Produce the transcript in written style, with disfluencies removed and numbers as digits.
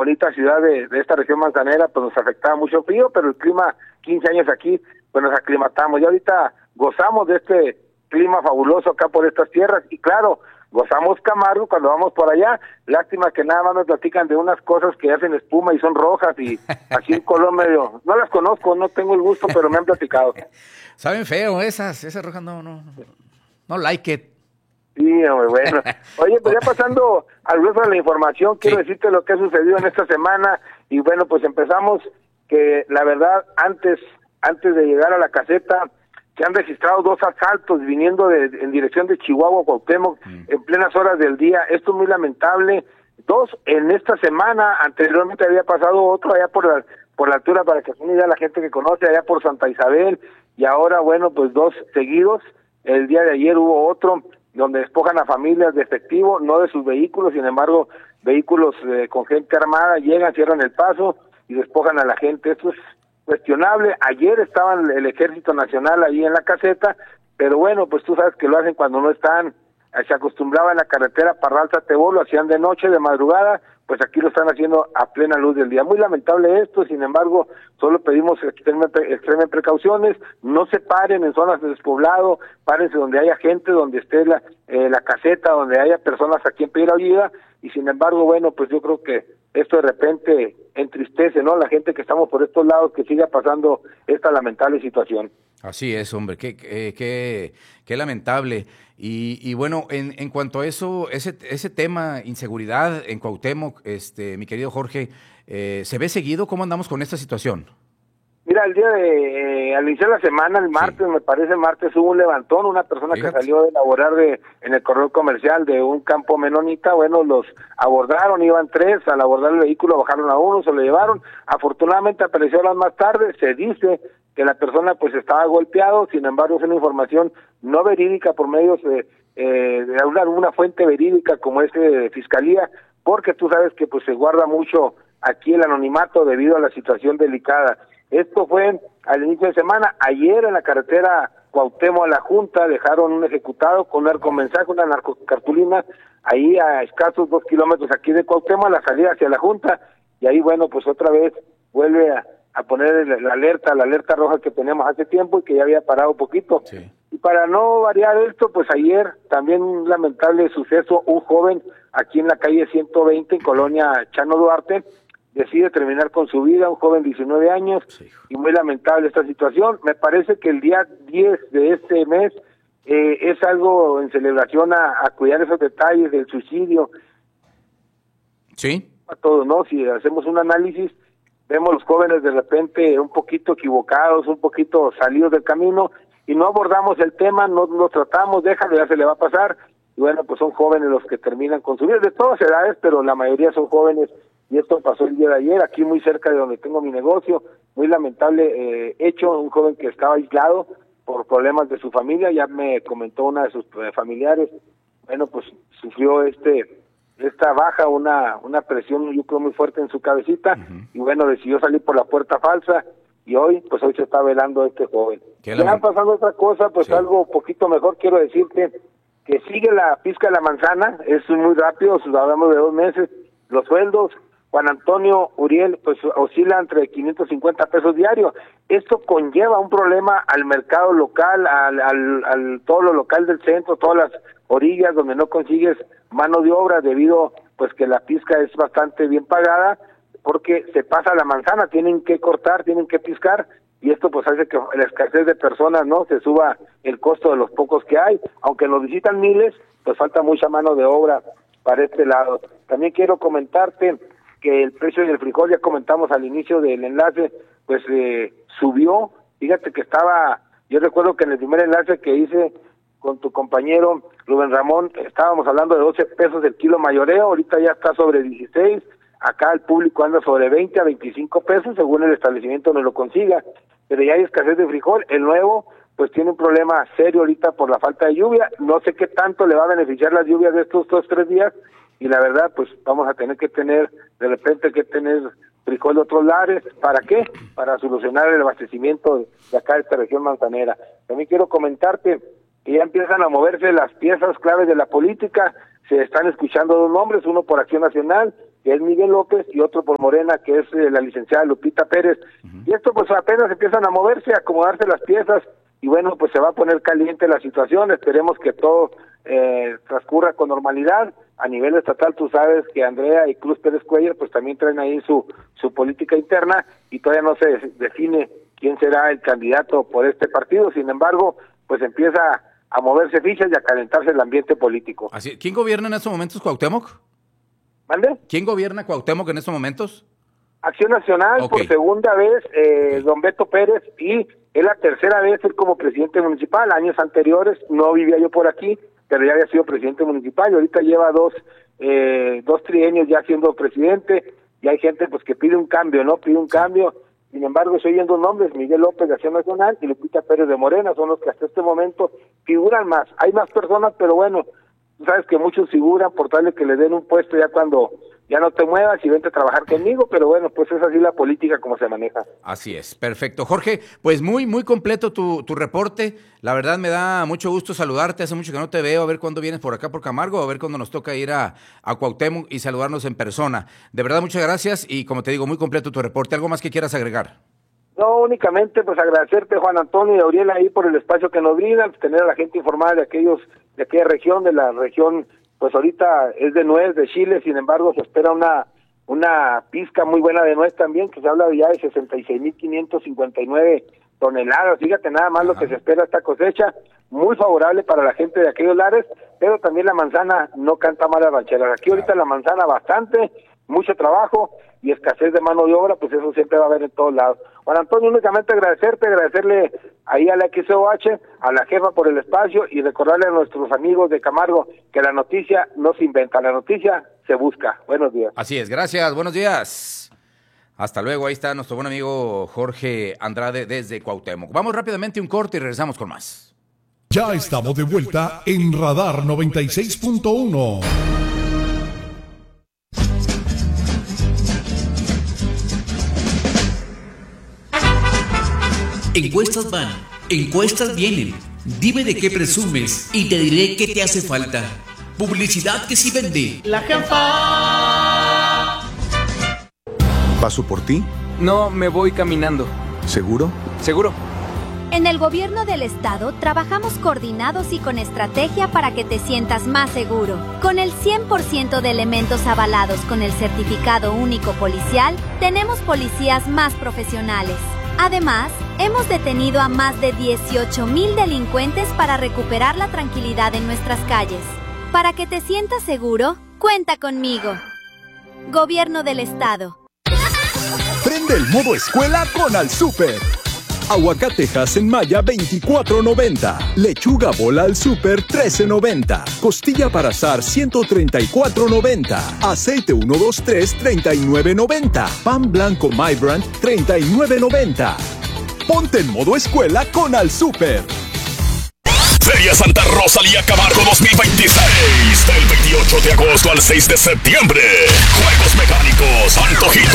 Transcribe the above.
bonita ciudad de esta región manzanera, pues nos afectaba mucho frío, pero el clima, 15 años aquí, pues nos aclimatamos. Y ahorita gozamos de este clima fabuloso acá por estas tierras, y claro, gozamos Camargo cuando vamos por allá. Lástima que nada más nos platican de unas cosas que hacen espuma y son rojas, y aquí en color medio, no las conozco, no tengo el gusto, pero me han platicado. Saben feo esas rojas, no like it. Sí, hombre, bueno. Oye, pues ya pasando al grueso de la información, quiero decirte lo que ha sucedido en esta semana, y bueno, pues empezamos que la verdad, antes de llegar a la caseta, se han registrado 2 asaltos viniendo en dirección de Chihuahua, Cuauhtémoc, en plenas horas del día. Esto es muy lamentable. 2 en esta semana. Anteriormente había pasado otro allá por la altura, para que se una idea la gente que conoce, allá por Santa Isabel, y ahora, bueno, pues 2 seguidos. El día de ayer hubo otro donde despojan a familias de efectivo, no de sus vehículos, sin embargo, vehículos con gente armada llegan, cierran el paso y despojan a la gente. Esto es cuestionable. Ayer estaban el Ejército Nacional ahí en la caseta, pero bueno, pues tú sabes que lo hacen cuando no están. Se acostumbraba en la carretera Parral-Satebol, lo hacían de noche, de madrugada, pues aquí lo están haciendo a plena luz del día. Muy lamentable esto, sin embargo, solo pedimos extremen precauciones, no se paren en zonas de despoblado, párense donde haya gente, donde esté la caseta, donde haya personas a quien pedir ayuda, y sin embargo, bueno, pues yo creo que esto de repente entristece, ¿no? La gente que estamos por estos lados, que siga pasando esta lamentable situación. Así es, hombre, qué lamentable. Y bueno, en cuanto a eso, ese tema, inseguridad en Cuauhtémoc, mi querido Jorge, ¿se ve seguido? ¿Cómo andamos con esta situación? Mira, el día al iniciar la semana, el martes, me parece, hubo un levantón, una persona que salió de laborar en el corredor comercial de un campo menonita. Bueno, los abordaron, iban 3, al abordar el vehículo bajaron a 1, se lo llevaron. Afortunadamente apareció horas más tarde, se dice que la persona pues estaba golpeado, sin embargo es una información no verídica por medios de una fuente verídica como es Fiscalía, porque tú sabes que pues se guarda mucho aquí el anonimato debido a la situación delicada. Esto fue al inicio de semana. Ayer en la carretera Cuauhtémoc a la Junta dejaron un ejecutado con un narcomensaje, una narcocartulina, ahí a escasos 2 kilómetros aquí de Cuauhtémoc, a la salida hacia la Junta, y ahí bueno, pues otra vez vuelve a poner la alerta roja que teníamos hace tiempo y que ya había parado un poquito. Sí. Y para no variar esto, pues ayer también un lamentable suceso, un joven aquí en la calle 120 en Colonia Chano Duarte, decide terminar con su vida, un joven de 19 años, sí. Y muy lamentable esta situación. Me parece que el día 10 de este mes es algo en celebración a cuidar esos detalles del suicidio. Sí. A todos, ¿no? Si hacemos un análisis, vemos los jóvenes de repente un poquito equivocados, un poquito salidos del camino, y no abordamos el tema, no lo tratamos, déjalo, ya se le va a pasar. Y bueno, pues son jóvenes los que terminan con su vida, de todas edades, pero la mayoría son jóvenes. Y esto pasó el día de ayer, aquí muy cerca de donde tengo mi negocio. Muy lamentable hecho, un joven que estaba aislado por problemas de su familia, ya me comentó una de sus familiares, bueno, pues sufrió esta baja, una presión yo creo muy fuerte en su cabecita, y bueno, decidió salir por la puerta falsa, y hoy se está velando a este joven. Ya pasando otra cosa, pues sí. Algo poquito mejor, quiero decirte que sigue la pizca de la manzana, es muy rápido, hablamos de 2 meses, los sueldos, Juan Antonio Uriel, pues oscila entre 550 pesos diarios. Esto conlleva un problema al mercado local, al todo lo local del centro, todas las orillas donde no consigues mano de obra debido pues que la pizca es bastante bien pagada, porque se pasa la manzana, tienen que cortar, tienen que piscar, y esto pues hace que la escasez de personas no se suba el costo de los pocos que hay. Aunque nos visitan miles, pues falta mucha mano de obra para este lado. También quiero comentarte que el precio del frijol, ya comentamos al inicio del enlace, pues subió. Fíjate que yo recuerdo que en el primer enlace que hice con tu compañero Rubén Ramón, estábamos hablando de 12 pesos el kilo mayoreo, ahorita ya está sobre 16, acá el público anda sobre 20 a 25 pesos, según el establecimiento donde lo consiga, pero ya hay escasez de frijol. El nuevo, pues tiene un problema serio ahorita por la falta de lluvia, no sé qué tanto le va a beneficiar las lluvias de estos 2-3 días, y la verdad, pues vamos a tener que tener, de repente, frijol de otros lares. ¿Para qué? Para solucionar el abastecimiento de acá de esta región manzanera. También quiero comentarte que ya empiezan a moverse las piezas claves de la política. Se están escuchando 2 nombres, uno por Acción Nacional que es Miguel López, y otro por Morena, que es la licenciada Lupita Pérez. Y esto pues apenas empiezan a moverse, a acomodarse las piezas, y bueno, pues se va a poner caliente la situación. Esperemos que todo transcurra con normalidad. A nivel estatal, tú sabes que Andrea y Cruz Pérez Cuellar pues también traen ahí su política interna, y todavía no se define quién será el candidato por este partido. Sin embargo, pues empieza a moverse fichas y a calentarse el ambiente político. Así, ¿quién gobierna en estos momentos, Cuauhtémoc? ¿Mande? ¿Quién gobierna Cuauhtémoc en estos momentos? Acción Nacional, por segunda vez, don Beto Pérez, y es la tercera vez él como presidente municipal. Años anteriores no vivía yo por aquí, pero ya había sido presidente municipal, y ahorita lleva dos trienios ya siendo presidente, y hay gente pues que pide un cambio, ¿no? Pide un cambio. Sin embargo, estoy oyendo nombres: Miguel López de Acción Nacional y Lupita Pérez de Morena, son los que hasta este momento figuran más. Hay más personas, pero bueno, tú sabes que muchos figuran por tal de que le den un puesto ya cuando ya no te muevas y vente a trabajar conmigo, pero bueno, pues es así la política como se maneja. Así es, perfecto. Jorge, pues muy completo tu reporte. La verdad me da mucho gusto saludarte, hace mucho que no te veo, a ver cuándo vienes por acá por Camargo, a ver cuándo nos toca ir a Cuauhtémoc y saludarnos en persona. De verdad, muchas gracias, y como te digo, muy completo tu reporte. ¿Algo más que quieras agregar? No, únicamente pues agradecerte, Juan Antonio y Auriel, ahí por el espacio que nos brindan, tener a la gente informada de aquella región, de la región. Pues ahorita es de nuez, de chile, sin embargo se espera una pizca muy buena de nuez también, que se habla ya de 66,559 toneladas. Fíjate nada más lo que se espera esta cosecha, muy favorable para la gente de aquellos lares, pero también la manzana no canta mal a rancheras. Aquí ahorita la manzana bastante, mucho trabajo y escasez de mano de obra, pues eso siempre va a haber en todos lados. Juan Antonio, únicamente agradecerle ahí a la XOH, a la jefa por el espacio, y recordarle a nuestros amigos de Camargo que la noticia no se inventa, la noticia se busca. Buenos días. Así es, gracias, buenos días. Hasta luego, ahí está nuestro buen amigo Jorge Andrade desde Cuauhtémoc. Vamos rápidamente a un corte y regresamos con más. Ya estamos de vuelta en Radar 96.1. Encuestas van, encuestas vienen. Dime de qué presumes y te diré qué te hace falta. Publicidad que sí vende. La jefa. ¿Paso por ti? No, me voy caminando. ¿Seguro? Seguro. En el gobierno del estado trabajamos coordinados y con estrategia para que te sientas más seguro. Con el 100% de elementos avalados con el certificado único policial, tenemos policías más profesionales. Además, hemos detenido a más de 18,000 delincuentes para recuperar la tranquilidad en nuestras calles. Para que te sientas seguro, cuenta conmigo. Gobierno del Estado. Prende el modo escuela con Al Súper. Aguacatejas en malla 24.90. Lechuga bola al Súper 13.90. Costilla para asar 134.90. Aceite 123 39.90. Pan blanco My Brand 39.90. Ponte en modo escuela con Al Súper. Feria Santa Rosalía Camargo 2026, del 28 de agosto al 6 de septiembre. Juegos mecánicos, antojitos